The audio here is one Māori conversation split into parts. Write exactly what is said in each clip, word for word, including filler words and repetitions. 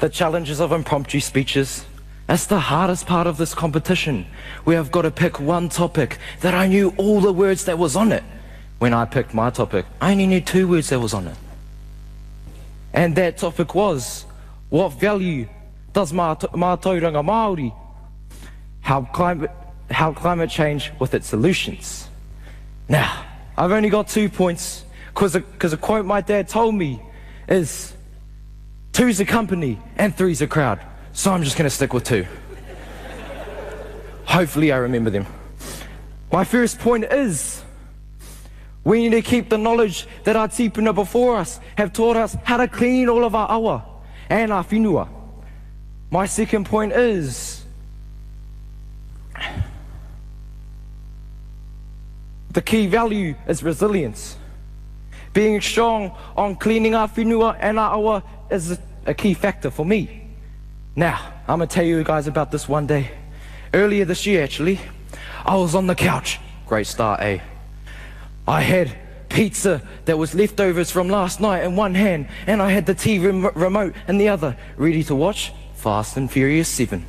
the challenges of impromptu speeches. That's the hardest part of this competition. We have got to pick one topic that I knew all the words that was on it. When I picked my topic, I only knew two words that was on it. And that topic was, what value does mā tauranga Māori help climate, help climate change with its solutions? Now, I've only got two points, because a, a quote my dad told me is, two's a company and three's a crowd. So I'm just going to stick with two. Hopefully I remember them. My first point is, we need to keep the knowledge that our tipuna before us have taught us how to clean all of our awa and our whenua. My second point is, the key value is resilience. Being strong on cleaning our whenua and our awa is a, a key factor for me. Now, I'm going to tell you guys about this one day. Earlier this year, actually, I was on the couch. Great start, eh? I had pizza that was leftovers from last night in one hand, and I had the T V rem remote in the other, ready to watch Fast and Furious seven.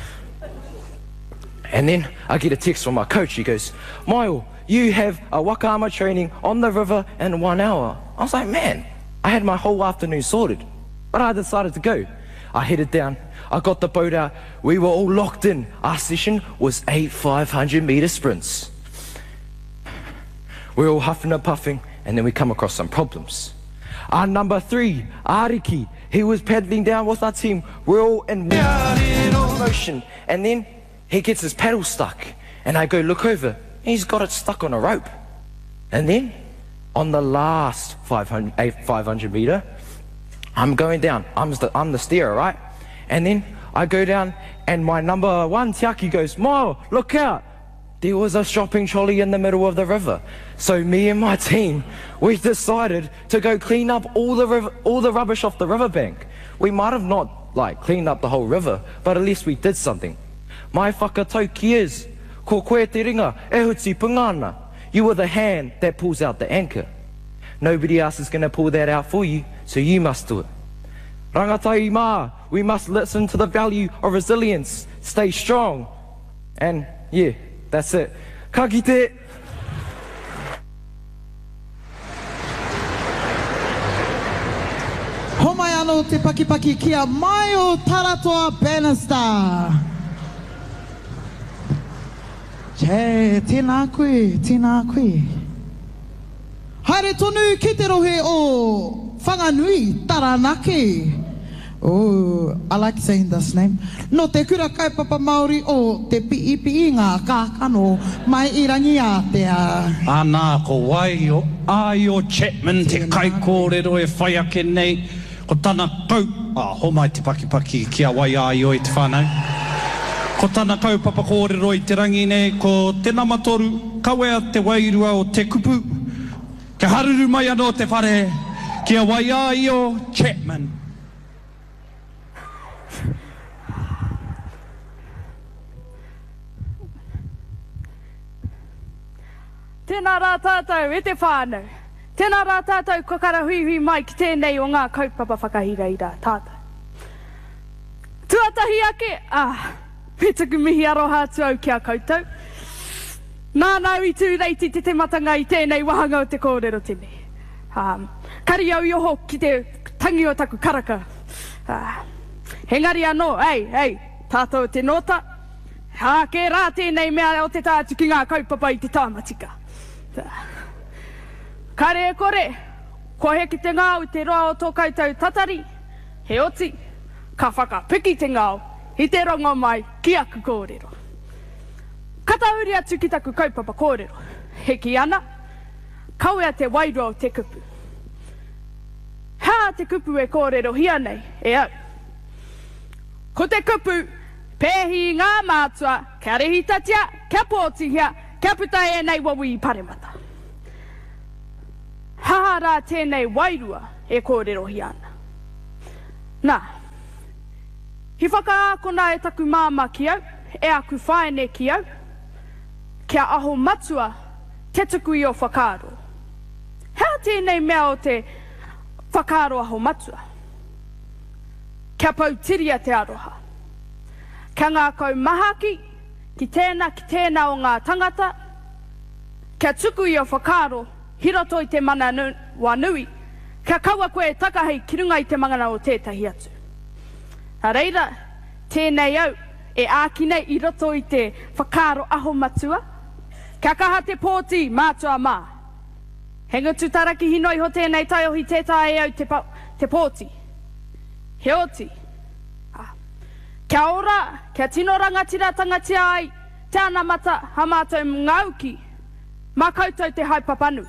And then I get a text from my coach. He goes, Maio, you have a wakaama training on the river in one hour. I was like, man, I had my whole afternoon sorted, but I decided to go. I headed down, I got the boat out, we were all locked in. Our session was eight five hundred metre sprints. We were all huffing and puffing, and then we come across some problems. Our number three, Ariki, he was paddling down with our team. We're all in motion, and then he gets his paddle stuck, and I go look over, he's got it stuck on a rope. And then, on the last five hundred, eight, five hundred metre, I'm going down, I'm the, I'm the steerer, right? And then I go down and my number one, Tiaki, goes, Maio, look out. There was a shopping trolley in the middle of the river. So me and my team, we decided to go clean up all the, river, all the rubbish off the riverbank. We might have not like cleaned up the whole river, but at least we did something. My whakatauki is, ko koe te ringa, e huti pungana. You are the hand that pulls out the anchor. Nobody else is going to pull that out for you, so you must do it. Rangatai mā, we must listen to the value of resilience, stay strong, and yeah, that's it. Ka kite! Homai anō te pakipaki kia Maio Taratoa Bannister. Che, tēnā koe, tēnā koe. Haere tonu ki te rohe o Whanganui, Taranaki. Oh, I like saying this name. No te kura kaupapa Māori o te piipi ngā kākano mai i rangi ātea. Anā ko wai o ai o Chapman te kai kōrero e whai ake nei. Ko tana kau, ah, homai te pakipaki kia wai ai o i te whanau. Ko tana kaupapa kōrero i te rangi nei, ko te namatoru, kawea te wairua o te kupu. Ke haruru mai anō te whare, kia wai ai o Chapman. Tēnā rā tātou e te whānau. Tēnā rā tātou ko kara hui hui mai ki tēnei o ngā kaupapa whakahira i rā tātou. Tuatahi ake, ah, me tuku mihi aroha atu au kia koutou. Nā nau i tū reiti te te matanga i tēnei wahanga o te kōrero tene. Um, kari au yoho ki te tangi o taku karaka. Uh, Hengari anō, ei, ei, tātou te nota. Hā ke rā tēnei mea o te tātu ki ngā kaupapa i te tāmatika. Uh, kare e kore, ko he ki te ngāu te roa o tō koutou tatari, he oti, ka whakapiki te ngāu, i te rongo mai ki aku kōrero. Katauri atu ki taku kaupapa kōrero. He ki ana, kauea te wairua o te kupu. Hā te kupu e kōrero hia nei, e au. Ko te kupu, pēhi ngā mātua, kia rehitatia, kia pōtihia, kia putai e nei wawi i paremata. Hā rā tēnei wairua e kōrero hia ana. Nā, hi whakaakona e taku māma ki au, e aku whaene ki au, kia aho matua te tuku i o whakaaro. Hea tēnei mea o te whakaaro aho matua. kia pautiria te aroha. Kia ngā kau mahaki, ki tēnā ki tēnā o ngā tangata, kia tuku i o whakaro, hiroto i te mana nu, wa nui, kia kaua koe takahei ki runga i te mangana o tētahi atu. A reira, tēnei au, e ākinei i roto i te whakaro aho matua, kia kaha te pōti mātua mā. Henga tutaraki hinoi ho tēnei taiohi tētai au te, te pōti. He oti. Ah. Kia ora, kia tino rangatira tangatia ai, te ana mata ha mātou ngauki, mā koutou te haipapanui.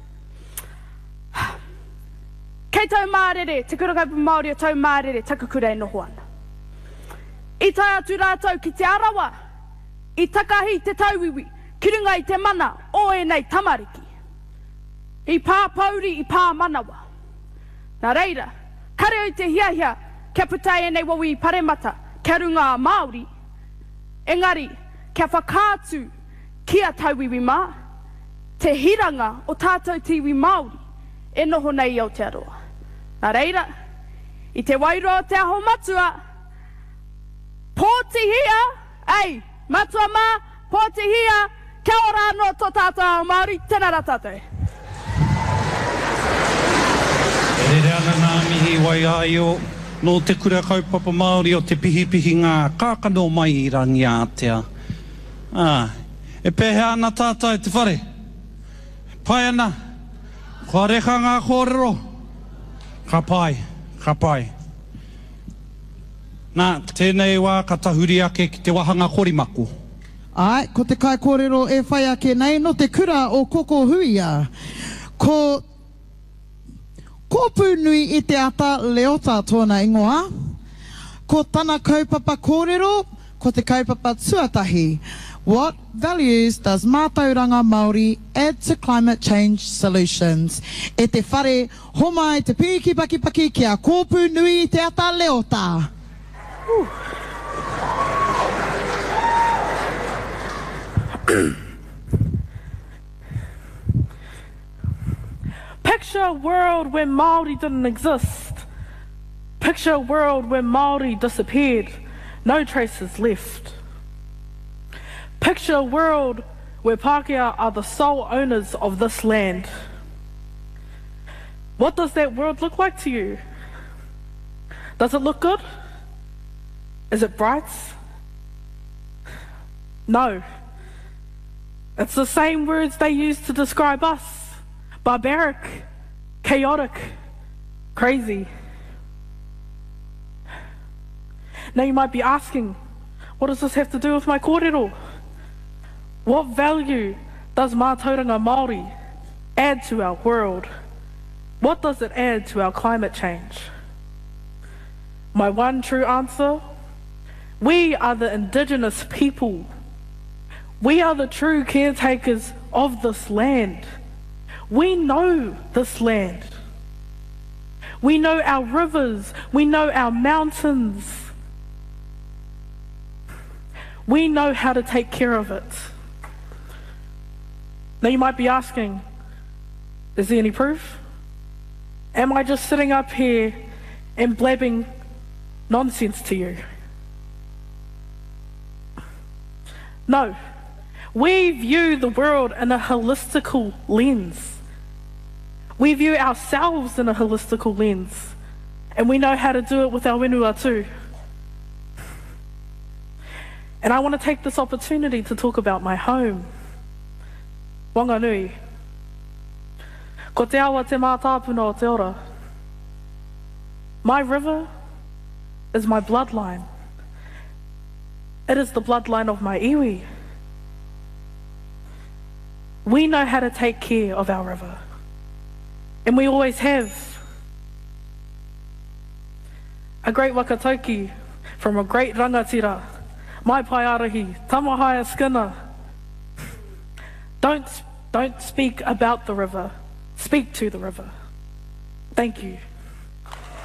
Kei tau mārere, te kurakapu Māori o tau mārere, takukure noho ana. I tai atu rātou ki te arawa, i takahi te tauiwi, ki runga i te mana o e nei tamariki. I pāpauri i pā manawa. Nā reira, kare o te hiahia, kia putai e nei wawi i paremata, kia runga a Māori. Engari, kia whakātu kia tauiwi mā, te hiranga o tātou tiwi Māori, e noho nei i Aotearoa. Nā reira, i te wairoa te aho matua, pōti hia, ei, matua mā, pōti hia, kia ora anō tō tātou o Māori, tēnā rā tātou. E re ana ngā mihi wai aio, no te kura kaupapa Māori o te pihipihi ngā kākano mai i rangi Ātea. Ah, e pehe ana tātou te whare. Pai ana, kua reka ngā kōrero. Ka pai, ka pai. Nā, tēnei wā ka tahuri ake ki te wahanga korimaku. Ai, ko te kai kōrero e whai ake nei, no te kura o koko huia. Ko kōpū nui i te ata leota tōna ingoa. Ko tana kaupapa kōrero, ko te kaupapa tuatahi. What values does Mātauranga Māori add to climate change solutions? E te whare, homai te piki paki paki kia kōpū nui i te ata leota. Picture a world where Māori didn't exist. Picture a world where Māori disappeared, no traces left. Picture a world where Pākehā are the sole owners of this land. What does that world look like to you? Does it look good? Is it bright? No. It's the same words they use to describe us. Barbaric, chaotic, crazy. Now you might be asking, what does this have to do with my kōrero? What value does Mātauranga Māori add to our world? What does it add to our climate change? My one true answer, we are the indigenous people. We are the true caretakers of this land. We know this land. We know our rivers. We know our mountains. We know how to take care of it. Now you might be asking, is there any proof? Am I just sitting up here and blabbing nonsense to you? No. We view the world in a holistical lens. We view ourselves in a holistical lens. And we know how to do it with our whenua too. And I want to take this opportunity to talk about my home. Wanganui. Ko te awa te mātāpuna o te ora. My river is my bloodline. It is the bloodline of my iwi. We know how to take care of our river. And we always have. A great wakatauki from a great rangatira, mai paiarahi, Tamahaya Skinner. Don't, don't speak about the river, speak to the river. Thank you.